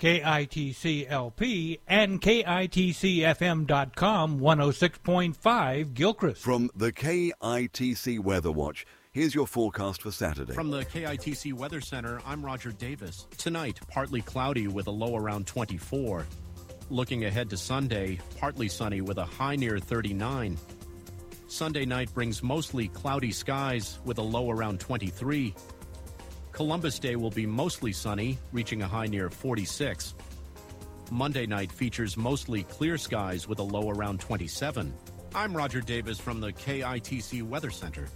KITC-LP and KITCFM.com 106.5 Gilchrist. From the KITC Weather Watch, here's your forecast for Saturday. From the KITC Weather Center, I'm Roger Davis. Tonight, partly cloudy with a low around 24. Looking ahead to Sunday, partly sunny with a high near 39. Sunday night brings mostly cloudy skies with a low around 23. Columbus Day will be mostly sunny, reaching a high near 46. Monday night features mostly clear skies with a low around 27. I'm Roger Davis from the KITC Weather Center.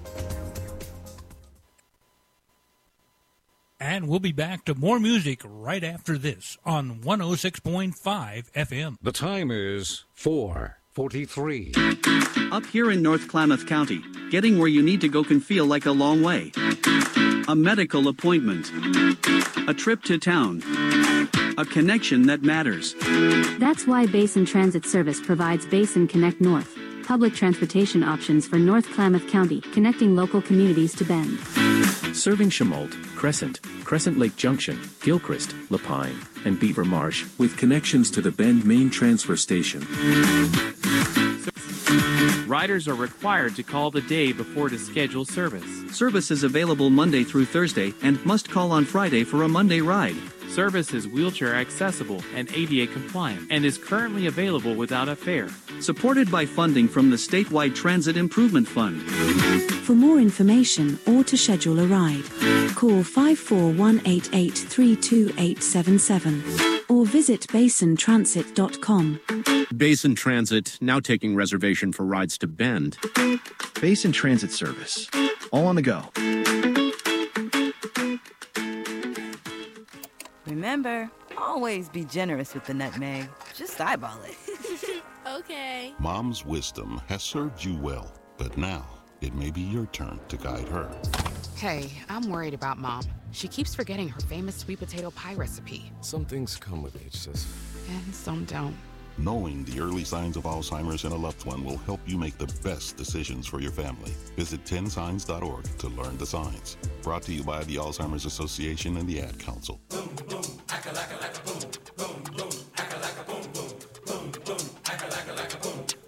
And we'll be back to more music right after this on 106.5 FM. The time is 4:43. Up here in North Klamath County, getting where you need to go can feel like a long way. A medical appointment, a trip to town, a connection that matters. That's why Basin Transit Service provides Basin Connect North, public transportation options for North Klamath County, connecting local communities to Bend. Serving Chemold, Crescent, Crescent Lake Junction, Gilchrist, Lapine, and Beaver Marsh, with connections to the Bend main transfer station. Riders are required to call the day before to schedule service. Service is available Monday through Thursday and must call on Friday for a Monday ride. Service is wheelchair accessible and ADA compliant and is currently available without a fare. Supported by funding from the Statewide Transit Improvement Fund. For more information or to schedule a ride, call 54188328777 or visit basintransit.com. Basin Transit now taking reservation for rides to Bend. Basin Transit Service. All on the go. Remember, always be generous with the nutmeg. Just eyeball it. Okay. Mom's wisdom has served you well, but now it may be your turn to guide her. Hey, I'm worried about Mom. She keeps forgetting her famous sweet potato pie recipe. Some things come with age, sis. And some don't. Knowing the early signs of Alzheimer's in a loved one will help you make the best decisions for your family. Visit 10signs.org to learn the signs. Brought to you by the Alzheimer's Association and the Ad Council. Boom, boom,